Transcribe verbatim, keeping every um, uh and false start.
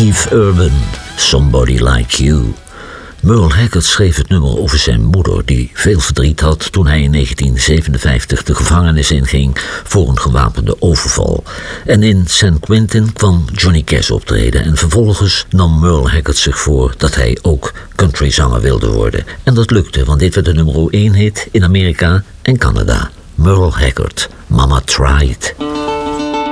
Keith Urban, Somebody Like You. Merle Haggard schreef het nummer over zijn moeder, die veel verdriet had toen hij in negentien zevenenvijftig de gevangenis inging voor een gewapende overval. En in San Quentin kwam Johnny Cash optreden en vervolgens nam Merle Haggard zich voor dat hij ook countryzanger wilde worden. En dat lukte, want dit werd de nummer één hit in Amerika en Canada. Merle Haggard, Mama Tried.